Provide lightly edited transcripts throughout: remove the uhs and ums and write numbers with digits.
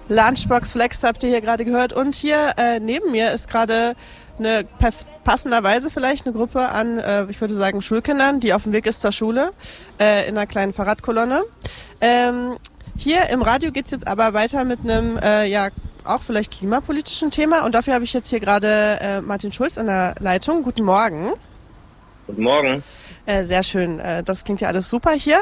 Lunchbox Flex habt ihr hier gerade gehört. Und hier neben mir ist gerade passenderweise vielleicht eine Gruppe an, ich würde sagen, Schulkindern, die auf dem Weg ist zur Schule, in einer kleinen Fahrradkolonne. Hier im Radio geht's jetzt aber weiter mit einem, auch vielleicht klimapolitischen Thema. Und dafür habe ich jetzt hier gerade Martin Schulz an der Leitung. Guten Morgen. Guten Morgen. Sehr schön. Das klingt ja alles super hier.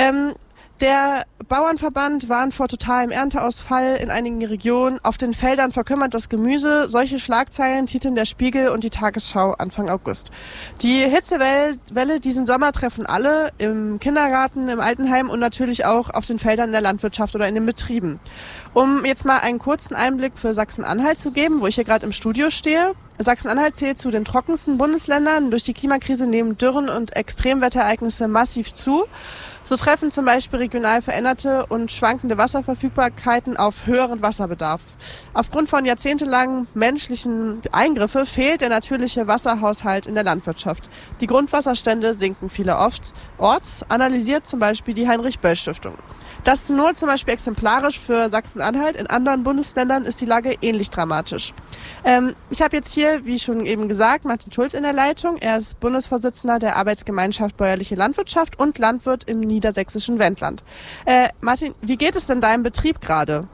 Der Bauernverband warnt vor totalem Ernteausfall in einigen Regionen. Auf den Feldern verkümmert das Gemüse. Solche Schlagzeilen titeln der Spiegel und die Tagesschau Anfang August. Die Hitzewelle diesen Sommer treffen alle, im Kindergarten, im Altenheim und natürlich auch auf den Feldern in der Landwirtschaft oder in den Betrieben. Um jetzt mal einen kurzen Einblick für Sachsen-Anhalt zu geben, wo ich hier gerade im Studio stehe. Sachsen-Anhalt zählt zu den trockensten Bundesländern. Durch die Klimakrise nehmen Dürren und Extremwetterereignisse massiv zu. So treffen zum Beispiel regional veränderte und schwankende Wasserverfügbarkeiten auf höheren Wasserbedarf. Aufgrund von jahrzehntelangen menschlichen Eingriffe fehlt der natürliche Wasserhaushalt in der Landwirtschaft. Die Grundwasserstände sinken vielerorts, analysiert zum Beispiel die Heinrich-Böll-Stiftung. Das ist nur zum Beispiel exemplarisch für Sachsen-Anhalt. In anderen Bundesländern ist die Lage ähnlich dramatisch. Ich habe jetzt hier, wie schon eben gesagt, Martin Schulz in der Leitung. Er ist Bundesvorsitzender der Arbeitsgemeinschaft Bäuerliche Landwirtschaft und Landwirt im niedersächsischen Wendland. Martin, wie geht es denn deinem Betrieb gerade?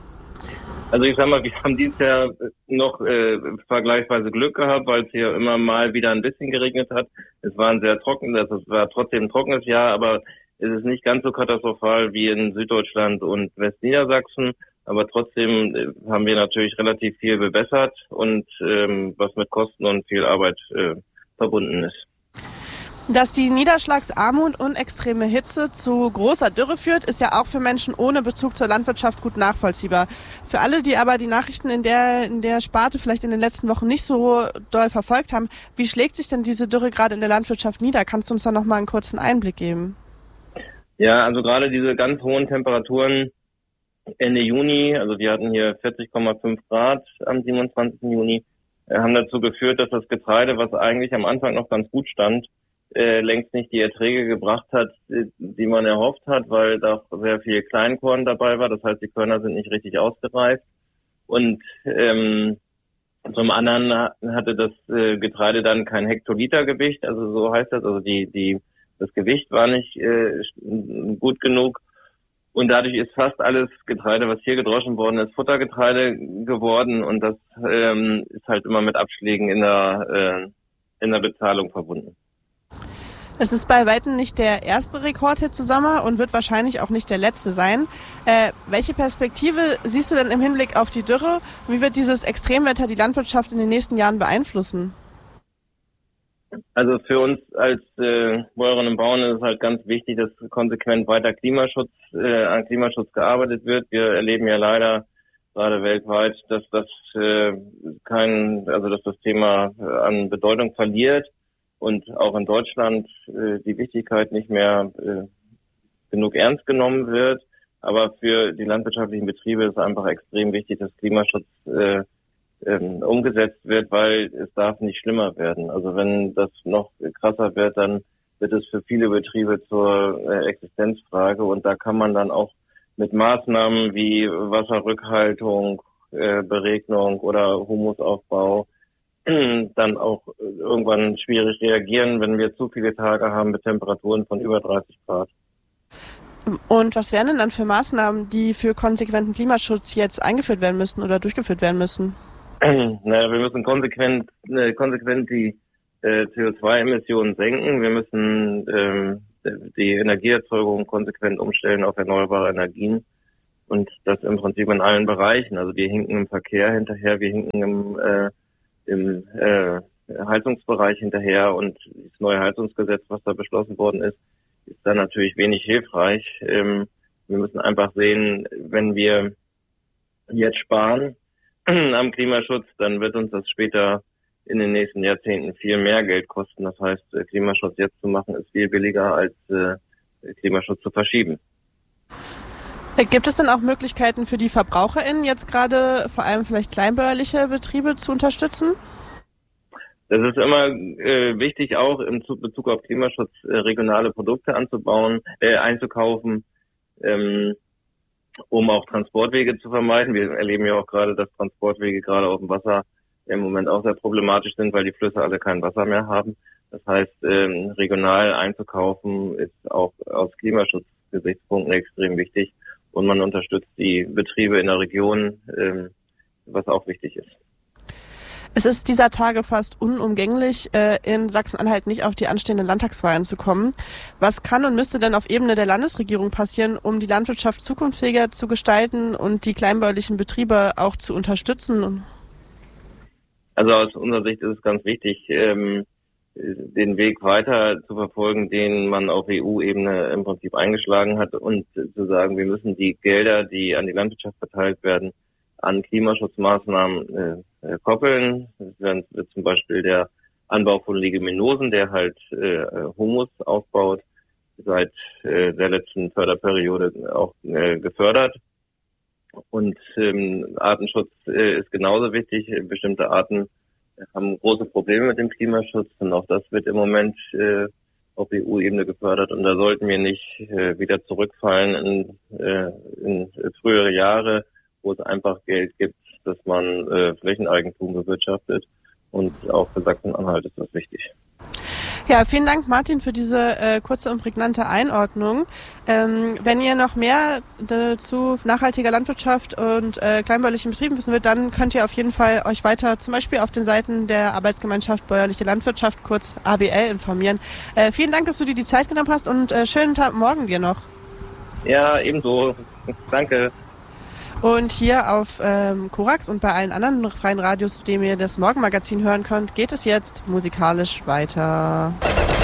Also ich sag mal, wir haben dieses Jahr noch vergleichsweise Glück gehabt, weil es hier immer mal wieder ein bisschen geregnet hat. Es war trotzdem ein trockenes Jahr, aber es ist nicht ganz so katastrophal wie in Süddeutschland und Westniedersachsen. Aber trotzdem haben wir natürlich relativ viel bewässert und was mit Kosten und viel Arbeit verbunden ist. Dass die Niederschlagsarmut und extreme Hitze zu großer Dürre führt, ist ja auch für Menschen ohne Bezug zur Landwirtschaft gut nachvollziehbar. Für alle, die aber die Nachrichten in der Sparte vielleicht in den letzten Wochen nicht so doll verfolgt haben, wie schlägt sich denn diese Dürre gerade in der Landwirtschaft nieder? Kannst du uns da noch mal einen kurzen Einblick geben? Ja, also gerade diese ganz hohen Temperaturen Ende Juni, also wir hatten hier 40,5 Grad am 27. Juni, haben dazu geführt, dass das Getreide, was eigentlich am Anfang noch ganz gut stand, längst nicht die Erträge gebracht hat, die man erhofft hat, weil da sehr viel Kleinkorn dabei war. Das heißt, die Körner sind nicht richtig ausgereift. Und zum anderen hatte das Getreide dann kein Hektolitergewicht, also so heißt das, also das Gewicht war nicht gut genug. Und dadurch ist fast alles Getreide, was hier gedroschen worden ist, Futtergetreide geworden. Und das ist halt immer mit Abschlägen in der Bezahlung verbunden. Es ist bei weitem nicht der erste Rekordhitzesommer und wird wahrscheinlich auch nicht der letzte sein. Welche Perspektive siehst du denn im Hinblick auf die Dürre? Wie wird dieses Extremwetter die Landwirtschaft in den nächsten Jahren beeinflussen? Also für uns als Bäuerinnen und Bauern ist es halt ganz wichtig, dass konsequent weiter an Klimaschutz gearbeitet wird. Wir erleben ja leider gerade weltweit, dass das Thema an Bedeutung verliert und auch in Deutschland die Wichtigkeit nicht mehr genug ernst genommen wird. Aber für die landwirtschaftlichen Betriebe ist es einfach extrem wichtig, dass Klimaschutz umgesetzt wird, weil es darf nicht schlimmer werden. Also wenn das noch krasser wird, dann wird es für viele Betriebe zur Existenzfrage und da kann man dann auch mit Maßnahmen wie Wasserrückhaltung, Beregnung oder Humusaufbau dann auch irgendwann schwierig reagieren, wenn wir zu viele Tage haben mit Temperaturen von über 30 Grad. Und was wären denn dann für Maßnahmen, die für konsequenten Klimaschutz jetzt eingeführt werden müssen oder durchgeführt werden müssen? Naja, wir müssen konsequent die CO2-Emissionen senken. Wir müssen die Energieerzeugung konsequent umstellen auf erneuerbare Energien und das im Prinzip in allen Bereichen. Also wir hinken im Verkehr hinterher, wir hinken im Heizungsbereich hinterher und das neue Heizungsgesetz, was da beschlossen worden ist dann natürlich wenig hilfreich. Wir müssen einfach sehen, wenn wir jetzt sparen am Klimaschutz, dann wird uns das später in den nächsten Jahrzehnten viel mehr Geld kosten. Das heißt, Klimaschutz jetzt zu machen, ist viel billiger als Klimaschutz zu verschieben. Gibt es denn auch Möglichkeiten für die VerbraucherInnen, jetzt gerade vor allem vielleicht kleinbäuerliche Betriebe zu unterstützen? Das ist immer wichtig, auch in Bezug auf Klimaschutz regionale Produkte einzukaufen. um auch Transportwege zu vermeiden. Wir erleben ja auch gerade, dass Transportwege gerade auf dem Wasser im Moment auch sehr problematisch sind, weil die Flüsse alle kein Wasser mehr haben. Das heißt, regional einzukaufen ist auch aus Klimaschutzgesichtspunkten extrem wichtig und man unterstützt die Betriebe in der Region, was auch wichtig ist. Es ist dieser Tage fast unumgänglich, in Sachsen-Anhalt nicht auf die anstehenden Landtagswahlen zu kommen. Was kann und müsste denn auf Ebene der Landesregierung passieren, um die Landwirtschaft zukunftsfähiger zu gestalten und die kleinbäuerlichen Betriebe auch zu unterstützen? Also aus unserer Sicht ist es ganz wichtig, den Weg weiter zu verfolgen, den man auf EU-Ebene im Prinzip eingeschlagen hat und zu sagen, wir müssen die Gelder, die an die Landwirtschaft verteilt werden, an Klimaschutzmaßnahmen koppeln. Das wird zum Beispiel der Anbau von Leguminosen, der halt Humus aufbaut, seit der letzten Förderperiode auch gefördert. Und Artenschutz ist genauso wichtig. Bestimmte Arten haben große Probleme mit dem Klimaschutz und auch das wird im Moment auf EU-Ebene gefördert. Und da sollten wir nicht wieder zurückfallen in frühere Jahre, wo es einfach Geld gibt, dass man Flächeneigentum bewirtschaftet. Und auch für Sachsen-Anhalt ist das wichtig. Ja, vielen Dank, Martin, für diese kurze und prägnante Einordnung. Wenn ihr noch mehr zu nachhaltiger Landwirtschaft und kleinbäuerlichen Betrieben wissen wollt, dann könnt ihr auf jeden Fall euch weiter zum Beispiel auf den Seiten der Arbeitsgemeinschaft Bäuerliche Landwirtschaft, kurz ABL, informieren. Vielen Dank, dass du dir die Zeit genommen hast und schönen Morgen dir noch. Ja, ebenso. Danke. Und hier auf Korax und bei allen anderen freien Radios, dem ihr das Morgenmagazin hören könnt, geht es jetzt musikalisch weiter.